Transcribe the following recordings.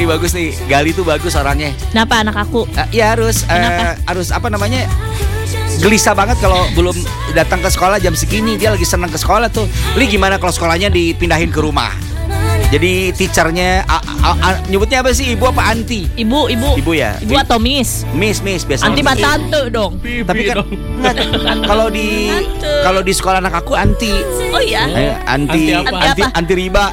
nih bagus nih. Gali tuh bagus orangnya. Kenapa anak aku? Ya harus apa namanya? Gelisah banget kalau belum datang ke sekolah jam segini. Dia lagi senang ke sekolah tuh. Li gimana kalau sekolahnya dipindahin ke rumah? Jadi teachernya nyebutnya apa sih? Ibu apa anti? Ibu ya. Ibu atau miss? Miss biasanya. Anti tante dong. Tapi kan kalau di sekolah anak aku anti. Oh iya. Anti riba.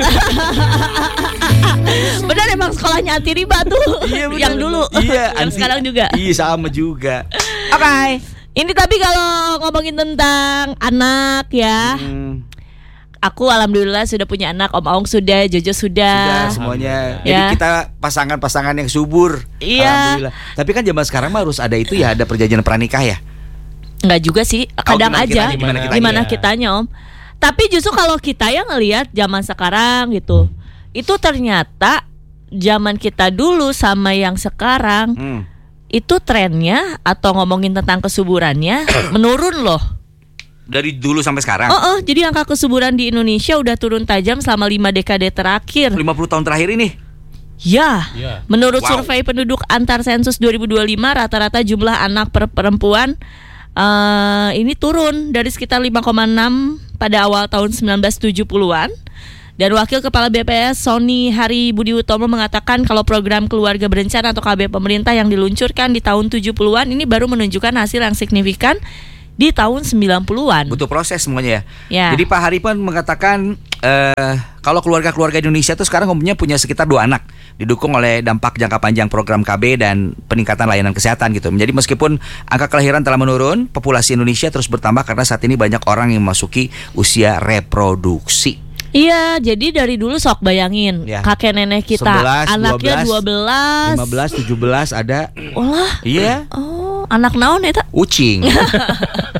Benar emang sekolahnya anti riba tuh. Iya, yang dulu. Iya, yang sekarang juga. Iya sama juga. Oke. Ini tapi kalau ngomongin tentang anak ya. Aku alhamdulillah sudah punya anak, Om Aung sudah, Jojo sudah semuanya. Ya. Jadi kita pasangan-pasangan yang subur. Iya. Alhamdulillah. Tapi kan zaman sekarang mah harus ada itu ya, ada perjanjian pranikah ya. Enggak juga sih, kadang aja. Gimana ya? kitanya Om. Tapi justru kalau kita yang ngelihat zaman sekarang gitu, itu ternyata zaman kita dulu sama yang sekarang itu trennya atau ngomongin tentang kesuburannya menurun loh. Dari dulu sampai sekarang. Jadi angka kesuburan di Indonesia udah turun tajam selama 5 dekade terakhir. 50 tahun terakhir ini. Ya. Menurut survei penduduk antar sensus 2025, rata-rata jumlah anak perempuan ini turun dari sekitar 5,6 pada awal tahun 1970-an. Dan Wakil Kepala BPS Sony Hari Budi Utomo mengatakan kalau program keluarga berencana atau KB pemerintah yang diluncurkan di tahun 70-an ini baru menunjukkan hasil yang signifikan di tahun 90-an. Butuh proses semuanya ya. Jadi Pak Hari pun mengatakan kalau keluarga-keluarga Indonesia tuh sekarang umumnya punya sekitar 2 anak, didukung oleh dampak jangka panjang program KB dan peningkatan layanan kesehatan gitu. Jadi meskipun angka kelahiran telah menurun, populasi Indonesia terus bertambah karena saat ini banyak orang yang memasuki usia reproduksi. Iya, jadi dari dulu sok bayangin kakek nenek kita 11, anaknya 12, 15, 17 ada. Olah. Iya. Anak naon eta? Ucing.